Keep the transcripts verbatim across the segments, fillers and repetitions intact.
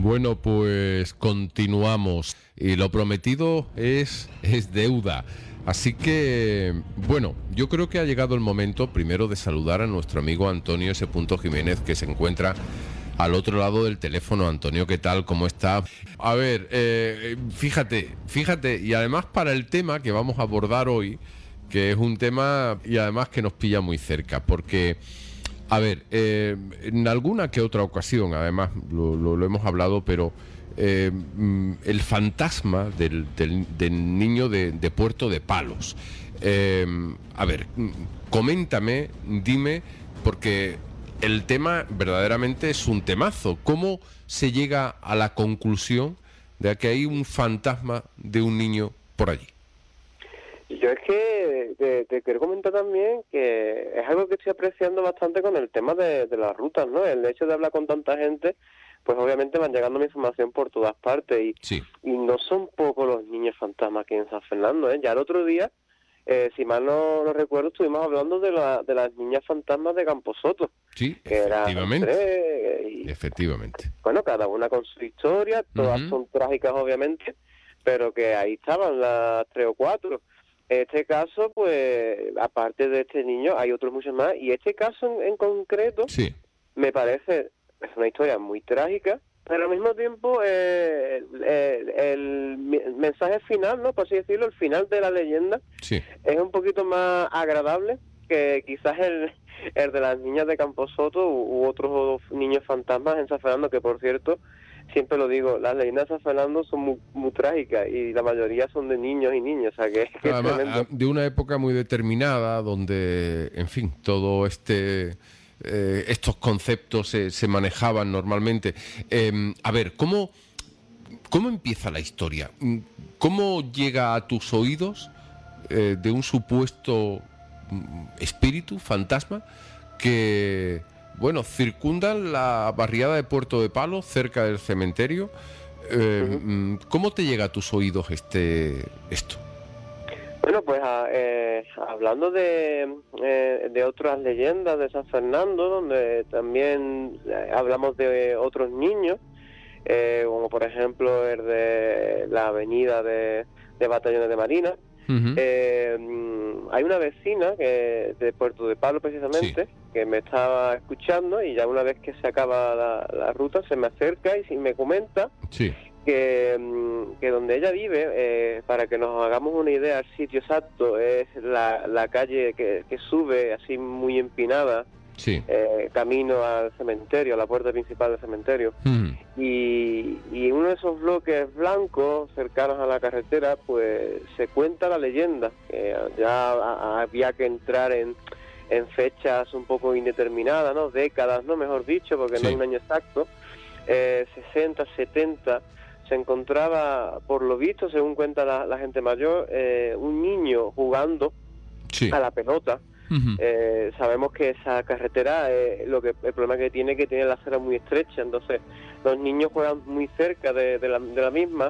Bueno, pues continuamos y lo prometido es, es deuda. Así que, bueno, yo creo que ha llegado el momento primero de saludar a nuestro amigo Antonio S. Jiménez, que se encuentra al otro lado del teléfono. Antonio, ¿qué tal? ¿Cómo está? A ver, eh, fíjate, fíjate, y además para el tema que vamos a abordar hoy, que es un tema y además que nos pilla muy cerca, porque... A ver, eh, en alguna que otra ocasión, además, lo, lo, lo hemos hablado, pero eh, el fantasma del, del, del niño de, de Puerto de Palos. Eh, a ver, coméntame, dime, porque el tema verdaderamente es un temazo. ¿Cómo se llega a la conclusión de que hay un fantasma de un niño por allí? Yo es que te, te quiero comentar también que es algo que estoy apreciando bastante con el tema de, de las rutas, ¿no? El hecho de hablar con tanta gente, pues obviamente van llegando mi información por todas partes y, sí. y no son pocos los niños fantasmas aquí en San Fernando, ¿eh? Ya el otro día, eh, si mal no, no recuerdo, estuvimos hablando de, la, de las niñas fantasmas de Camposoto. Sí, que efectivamente. Eran y, efectivamente. Bueno, cada una con su historia, todas uh-huh. son trágicas obviamente, pero que ahí estaban las tres o cuatro. En este caso, pues, aparte de este niño, hay otros muchos más. Y este caso en, en concreto, sí. me parece, es una historia muy trágica, pero al mismo tiempo, eh, el, el, el mensaje final, ¿no? Por así decirlo, el final de la leyenda, sí. es un poquito más agradable que quizás el, el de las niñas de Camposoto u, u otros niños fantasmas en San Fernando, que por cierto... Siempre lo digo, las leyendas de San Fernando son muy, muy trágicas y la mayoría son de niños y niñas, o sea que, que Además, es tremendo. De una época muy determinada donde, en fin, todo este eh, estos conceptos se, se manejaban normalmente. Eh, a ver, ¿cómo, ¿cómo empieza la historia? ¿Cómo llega a tus oídos eh, de un supuesto espíritu, fantasma, que... Bueno, circundan la barriada de Puerto de Palos, cerca del cementerio. Eh, uh-huh. ¿Cómo te llega a tus oídos este esto? Bueno, pues eh, hablando de, eh, de otras leyendas de San Fernando, donde también hablamos de otros niños, eh, como por ejemplo el de la avenida de, de Batallones de Marina. Uh-huh. Eh, hay una vecina que de Puerto de Palos precisamente, sí. que me estaba escuchando y ya una vez que se acaba la, la ruta se me acerca y me comenta sí. que, que donde ella vive, eh, para que nos hagamos una idea, el sitio exacto es la, la calle que, que sube así muy empinada, sí. eh, camino al cementerio, a la puerta principal del cementerio. Uh-huh. Y, y en uno de esos bloques blancos cercanos a la carretera, pues se cuenta la leyenda, que ya a, a, había que entrar en, en fechas un poco indeterminadas, ¿no? Décadas, ¿no? Mejor dicho, porque sí. no hay un año exacto, eh, sesenta, setenta, se encontraba, por lo visto, según cuenta la, la gente mayor, eh, un niño jugando sí. a la pelota. Uh-huh. Eh, sabemos que esa carretera, eh, lo que el problema que tiene es que tiene la acera muy estrecha, entonces los niños juegan muy cerca de, de, la, de la misma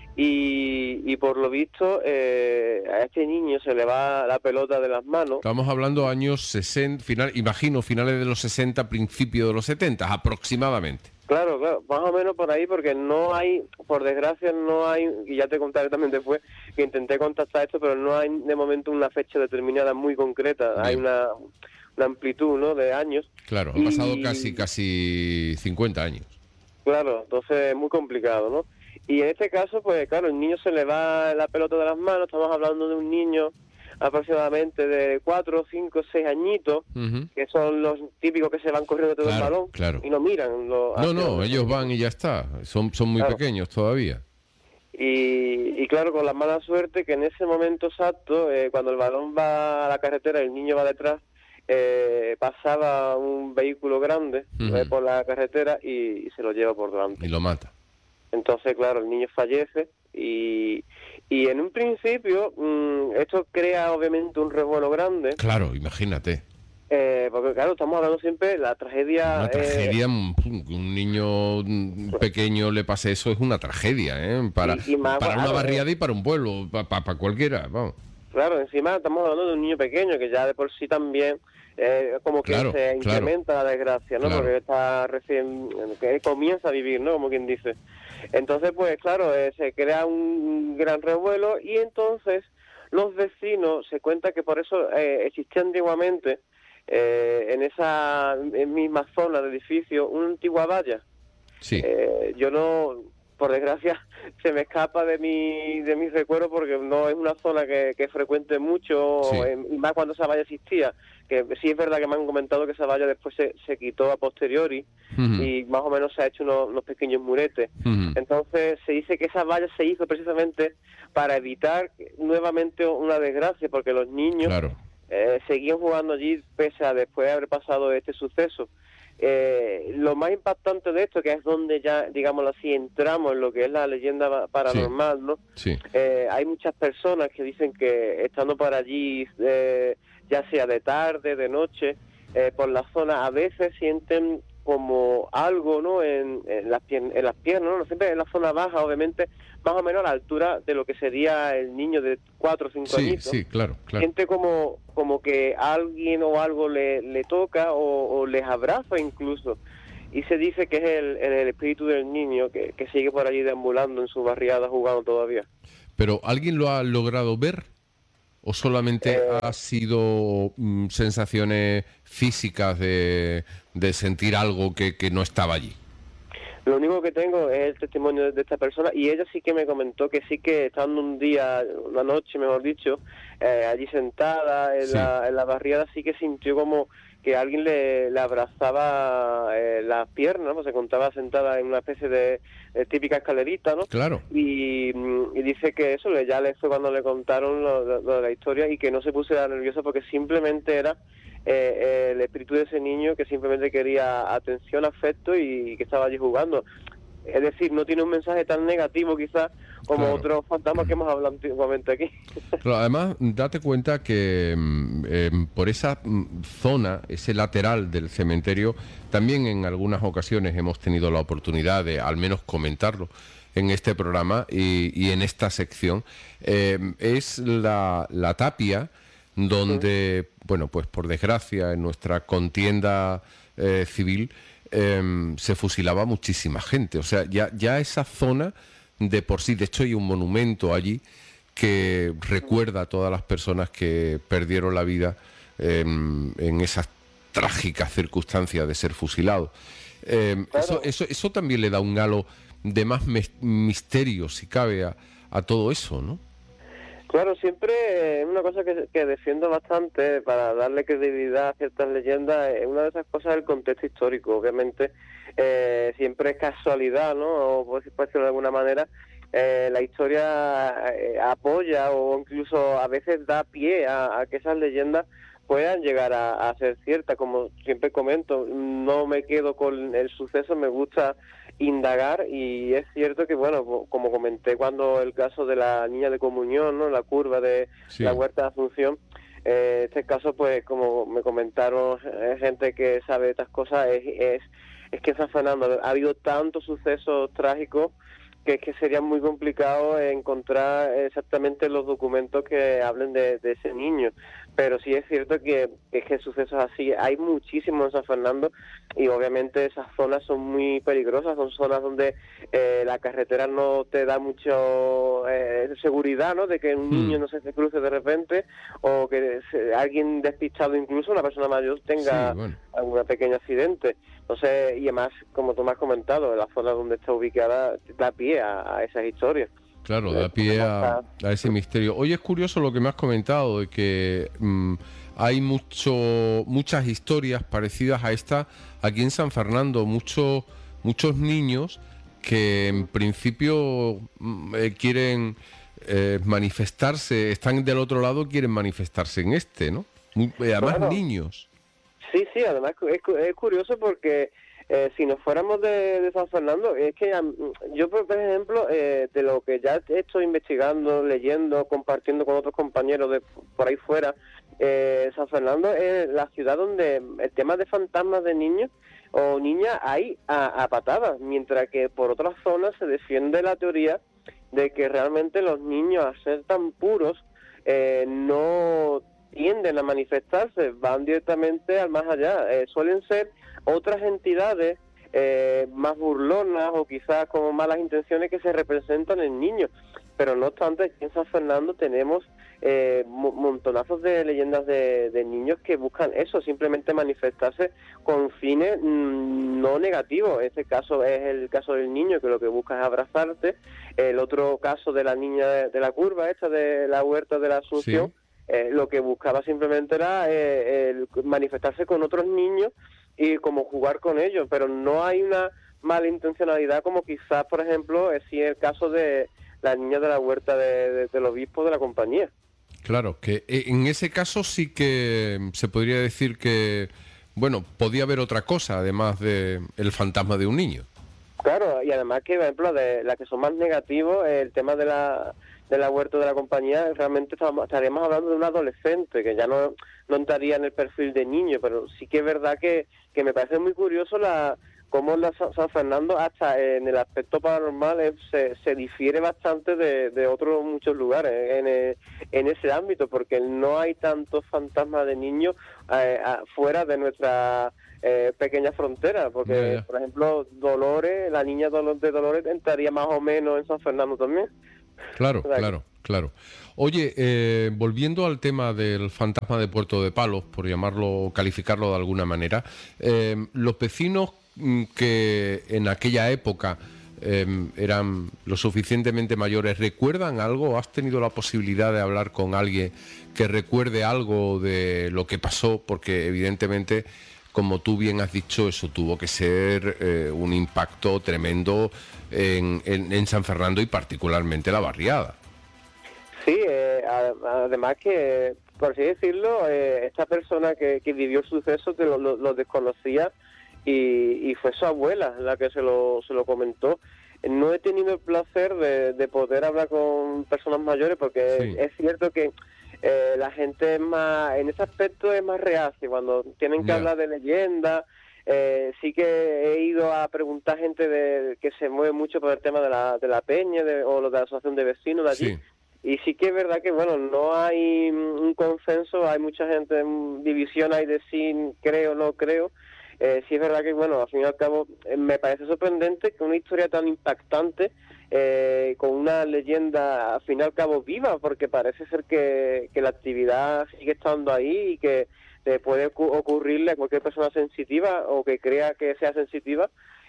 y, y por lo visto eh, a este niño se le va la pelota de las manos. Estamos hablando años sesenta, final, imagino finales de los sesenta, principios de los setenta, aproximadamente. Claro, claro, más o menos por ahí, porque no hay, por desgracia no hay, y ya te contaré también después, que intenté contactar esto, pero no hay de momento una fecha determinada muy concreta. Bien. Hay una, una amplitud, ¿no?, de años. Claro, han y... pasado casi casi cincuenta años. Claro, entonces es muy complicado, ¿no? Y en este caso, pues claro, el niño se le va la pelota de las manos, estamos hablando de un niño aproximadamente de cuatro, cinco, seis añitos, uh-huh. que son los típicos que se van corriendo todo claro, el balón claro. y no miran. Lo, no, no, los ellos van y ya está, son, son muy claro. pequeños todavía. Y, y claro, con la mala suerte que en ese momento exacto, eh, cuando el balón va a la carretera y el niño va detrás, eh, pasaba un vehículo grande uh-huh. eh, por la carretera y, y se lo lleva por delante. Y lo mata. Entonces, claro, el niño fallece y... Y en un principio, mmm, esto crea obviamente un revuelo grande. Claro, imagínate. Eh, porque claro, estamos hablando siempre de la tragedia... Una tragedia, eh, un niño pequeño le pase eso, es una tragedia, ¿eh? Para, y, y más, para claro, una barriada y para un pueblo, para pa, pa cualquiera, vamos. Claro, encima estamos hablando de un niño pequeño que ya de por sí también eh, como que claro, se incrementa claro, la desgracia, ¿no? claro. Porque está recién, que comienza a vivir, ¿no? Como quien dice. Entonces, pues claro, eh, se crea un gran revuelo y entonces los vecinos se cuenta que por eso eh, existía antiguamente eh, en esa en misma zona del edificio una antigua valla. Sí, Eh, yo no, por desgracia, se me escapa de mi de mis recuerdos porque no es una zona que, que frecuente mucho, sí. eh, y más cuando esa valla existía, que sí es verdad que me han comentado que esa valla después se, se quitó a posteriori Ujú, y más o menos se ha hecho unos, unos pequeños muretes. ujú. Entonces se dice que esa valla se hizo precisamente para evitar nuevamente una desgracia, porque los niños Claro. eh, seguían jugando allí pese a después de haber pasado este suceso. Eh, lo más impactante de esto, que es donde ya, digámoslo así, entramos en lo que es la leyenda Sí, paranormal, ¿no? sí. Eh, hay muchas personas que dicen que estando por allí, eh, ya sea de tarde, de noche, eh, por la zona, a veces sienten como algo, ¿no? En, en, las, pier- en las piernas, ¿no? Siempre en la zona baja, obviamente, más o menos a la altura de lo que sería el niño de cuatro o cinco Sí, añitos. sí, claro, claro. Siente como como que alguien o algo le, le toca o, o les abraza incluso. Y se dice que es el, el espíritu del niño que, que sigue por allí deambulando en su barriada jugando todavía. Pero ¿alguien lo ha logrado ver o solamente Eh, ha sido mm, sensaciones físicas de, de sentir algo que, que no estaba allí? Lo único que tengo es el testimonio de esta persona y ella sí que me comentó que sí que estando un día, una noche mejor dicho, eh, allí sentada en Sí, la, en la barriada, sí que sintió como que alguien le, le abrazaba eh, las piernas, ¿no? Se contaba sentada en una especie de, de típica escalerita, ¿no? claro. Y, mm, y dice que eso ya le fue cuando le contaron lo, lo- lo de la historia y que no se pusiera nerviosa porque simplemente era eh, el espíritu de ese niño que simplemente quería atención, afecto y que estaba allí jugando. Es decir, no tiene un mensaje tan negativo quizás como Claro. otros fantasmas que hemos hablado antiguamente aquí. Claro, además, date cuenta que mm, em, por esa mm, zona, ese lateral del cementerio, también en algunas ocasiones hemos tenido la oportunidad de al menos comentarlo en este programa y, y en esta sección. Em, es la, la tapia donde, bueno, pues por desgracia, en nuestra contienda eh, civil em, se fusilaba muchísima gente. O sea, ya, ya esa zona de por sí, de hecho hay un monumento allí que recuerda a todas las personas que perdieron la vida eh, en esas trágicas circunstancias de ser fusilados. Eh, eso, Claro, eso, eso también le da un halo de más mes- misterio, si cabe, a, a todo eso, ¿no? claro, siempre es una cosa que, que defiendo bastante para darle credibilidad a ciertas leyendas. Es una de esas cosas del contexto histórico. Obviamente, eh, siempre es casualidad, ¿no? O por decirlo de alguna manera, eh, la historia eh, apoya o incluso a veces da pie a, a que esas leyendas puedan llegar a, a ser ciertas. Como siempre comento, no me quedo con el suceso, me gusta indagar y es cierto que, bueno, co- como comenté cuando el caso de la niña de comunión, ¿no? La curva de la Sí, Huerta de Asunción, eh, este caso, pues como me comentaron eh, gente que sabe estas cosas, es, es, es que en San Fernando ha habido tantos sucesos trágicos que es que sería muy complicado encontrar exactamente los documentos que hablen de, de ese niño. Pero sí es cierto que, que es que sucesos así hay muchísimos en San Fernando y obviamente esas zonas son muy peligrosas, son zonas donde eh, la carretera no te da mucho eh, seguridad, ¿no? De que un hmm, niño no se te cruce de repente o que se- alguien despistado, incluso una persona mayor, sí, tenga bueno, algún pequeño accidente. Entonces, y además, como tú me has comentado, la zona donde está ubicada da pie a, a esas historias. claro, Eh, da pie podemos a, estar- a ese misterio. Hoy es curioso lo que me has comentado, de que mm, hay mucho, muchas historias parecidas a esta aquí en San Fernando, muchos muchos niños que en principio mm, eh, quieren eh, manifestarse, están del otro lado, quieren manifestarse en este, ¿no? Mu- eh, Además Bueno, niños. sí, sí, además es, cu- es curioso porque eh, si nos fuéramos de, de San Fernando, es que am, yo, por por ejemplo, eh, de lo que ya estoy investigando, leyendo, compartiendo con otros compañeros de por ahí fuera, eh, San Fernando es la ciudad donde el tema de fantasmas de niños o niñas hay a, a patadas, mientras que por otras zonas se defiende la teoría de que realmente los niños, al ser tan puros, eh, no tienden a manifestarse, van directamente al más allá. Eh, suelen ser otras entidades eh, más burlonas o quizás con malas intenciones que se representan en niños. Pero no obstante, aquí en San Fernando tenemos eh, montonazos de leyendas de, de niños que buscan eso, simplemente manifestarse con fines mmm, no negativos. Este caso es el caso del niño, que lo que busca es abrazarte. El otro caso de la niña de, de la curva, esta de la huerta de la Asunción, sí. eh, lo que buscaba simplemente era eh, el manifestarse con otros niños y como jugar con ellos, pero no hay una malintencionalidad como quizás, por ejemplo, es si el caso de la niña de la huerta de, de, del obispo de la compañía. Claro, que en ese caso sí que se podría decir que, bueno, podía haber otra cosa además de el fantasma de un niño. Claro, y además que, por ejemplo, de las que son más negativos, el tema de la de la huerta de la compañía, realmente estamos, estaríamos hablando de un adolescente, que ya no, no entraría en el perfil de niño, pero sí que es verdad que, que me parece muy curioso la cómo la San Fernando, hasta en el aspecto paranormal, eh, se, se difiere bastante de, de otros muchos lugares en, en, en ese ámbito, porque no hay tantos fantasmas de niños eh, fuera de nuestra eh, pequeña frontera, porque, yeah, yeah. por ejemplo, Dolores, la niña de Dolores entraría más o menos en San Fernando también. Claro, claro, claro. Oye, eh, volviendo al tema del fantasma de Puerto de Palos, por llamarlo, calificarlo de alguna manera, eh, los vecinos que en aquella época eh, eran lo suficientemente mayores, ¿recuerdan algo? ¿Has tenido la posibilidad de hablar con alguien que recuerde algo de lo que pasó? Porque evidentemente, como tú bien has dicho, eso tuvo que ser eh, un impacto tremendo en, en, en San Fernando y particularmente la barriada. Sí, eh, además que, por así decirlo, eh, esta persona que, que vivió el suceso te lo, lo, lo desconocía. Y, y fue su abuela la que se lo, se lo comentó. No he tenido el placer de, de poder hablar con personas mayores porque sí. es cierto que eh, la gente es más, en ese aspecto es más reacia. Cuando tienen que yeah. hablar de leyendas, eh, sí que he ido a preguntar a gente de, que se mueve mucho por el tema de la, de la peña de, o lo de la asociación de vecinos de allí. Sí. Y sí que es verdad que, bueno, no hay un consenso, hay mucha gente en división, hay de sí, creo, no creo. Eh, sí es verdad que, bueno, al fin y al cabo, eh, me parece sorprendente que una historia tan impactante, eh, con una leyenda, al fin y al cabo, viva, porque parece ser que, que la actividad sigue estando ahí y que eh, puede ocu- ocurrirle a cualquier persona sensitiva o que crea que sea sensitiva,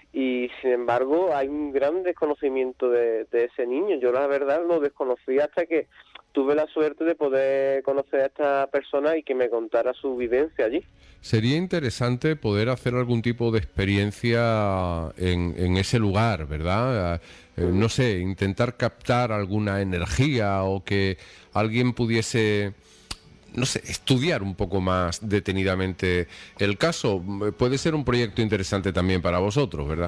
y sin embargo hay un gran desconocimiento de, de ese niño. Yo la verdad lo desconocí hasta que tuve la suerte de poder conocer a esta persona y que me contara su vivencia allí. Sería interesante poder hacer algún tipo de experiencia en, en ese lugar, ¿verdad? Eh, no sé, intentar captar alguna energía o que alguien pudiese, no sé, estudiar un poco más detenidamente el caso. Puede ser un proyecto interesante también para vosotros, ¿verdad?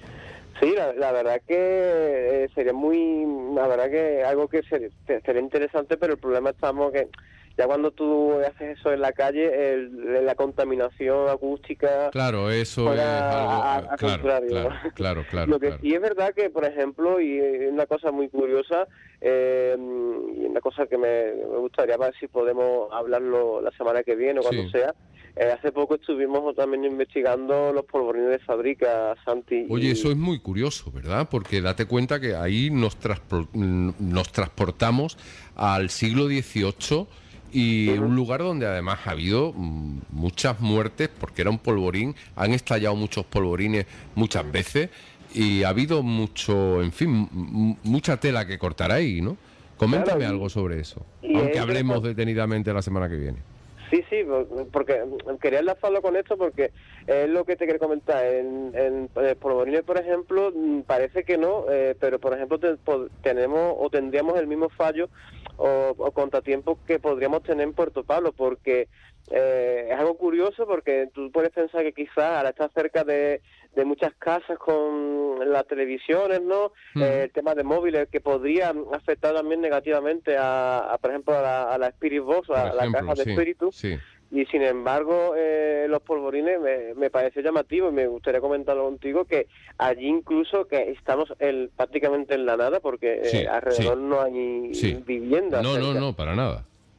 Sí, la, la verdad que eh, sería muy, la verdad que algo que sería, sería interesante, pero el problema estamos que ya cuando tú haces eso en la calle, el, la contaminación acústica... Claro, eso es algo... A, a claro, contrario. claro, claro, claro. Lo que claro. sí es verdad que, por ejemplo, y una cosa muy curiosa, eh, y una cosa que me, me gustaría ver si podemos hablarlo la semana que viene o cuando Sí. sea, eh, hace poco estuvimos también investigando los polvorines de fábrica, Santi. Oye, y... eso es muy curioso, ¿verdad? Porque date cuenta que ahí nos, transpor- nos transportamos al siglo dieciocho y uh-huh. un lugar donde además ha habido mm, muchas muertes porque era un polvorín, han estallado muchos polvorines muchas veces y ha habido mucho, en fin, m- mucha tela que cortar ahí, ¿no? Coméntame Claro, algo sobre eso, y aunque es hablemos interesante. detenidamente la semana que viene. Sí, sí, porque quería enlazarlo con esto porque es lo que te quiero comentar. En, en, en polvorines, por ejemplo, parece que no, eh, pero por ejemplo te, po, tenemos o tendríamos el mismo fallo o, o contratiempo que podríamos tener en Puerto Pablo, porque eh, es algo curioso porque tú puedes pensar que quizás al estar cerca de, de muchas casas con las televisiones, ¿no? Mm. Eh, el tema de móviles que podría afectar también negativamente a, a por ejemplo, a la, a la Spirit Box, a, ejemplo, a la caja de sí, espíritu. Sí. Y sin embargo, eh, los polvorines me, me pareció llamativo y me gustaría comentarlo contigo, que allí incluso que estamos el, prácticamente en la nada porque sí, eh, alrededor sí. no hay sí. viviendas. No, cerca. no, no, para nada.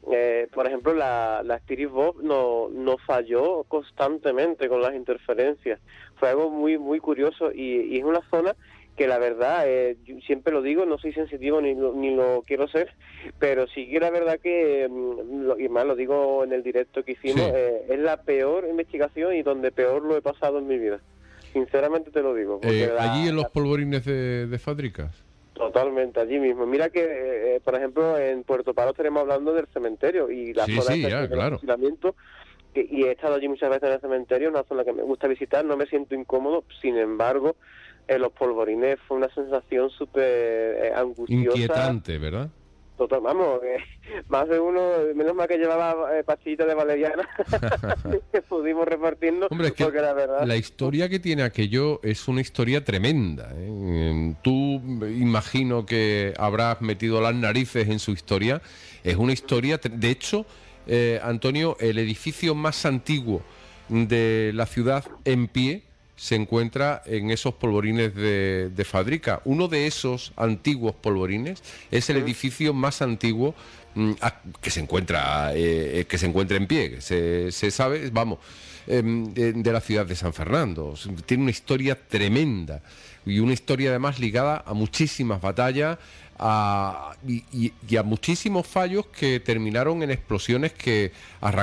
eh, por ejemplo, la, la Spirit Box no, no falló constantemente con las interferencias. Fue algo muy muy curioso y, y es una zona que la verdad, eh, yo siempre lo digo, no soy sensitivo ni lo, ni lo quiero ser, pero sí que la verdad que, lo, y más lo digo en el directo que hicimos, Sí. eh, es la peor investigación y donde peor lo he pasado en mi vida. Sinceramente te lo digo. Porque Eh, la, allí en los la- polvorines de, de Fábricas. Totalmente, allí mismo. Mira que, eh, por ejemplo, en Puerto Paro estaremos hablando del cementerio y la Sí, zona sí, esta ya, de los claro. fusilamientos, que, y he estado allí muchas veces en el cementerio, una zona que me gusta visitar, no me siento incómodo, sin embargo, en los polvorines fue una sensación súper eh, angustiosa. Inquietante, ¿verdad? Total, vamos, eh, más de uno, menos mal que llevaba eh, pastillitas de valeriana que pudimos repartirnos, Hombre, es que porque la verdad... la historia que tiene aquello es una historia tremenda, ¿eh? Eh, Tú imagino que habrás metido las narices en su historia. Es una historia, tre- de hecho, eh, Antonio, el edificio más antiguo de la ciudad en pie se encuentra en esos polvorines de, de Fadrica. Uno de esos antiguos polvorines es el edificio más antiguo mm, a- que se encuentra eh, que se encuentra en pie, que se, se sabe, vamos, em, de, de la ciudad de San Fernando. Tiene una historia tremenda y una historia además ligada a muchísimas batallas a- y, y- y a muchísimos fallos que terminaron en explosiones que arrancaron